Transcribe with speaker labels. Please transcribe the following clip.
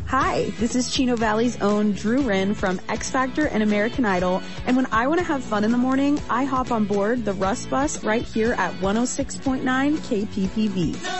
Speaker 1: Hi, this is Chino Valley's own Drew Wren from X Factor and American Idol, and when I want to have fun in the morning, I hop on board the Russ Bus right here at 106.9 KPPV.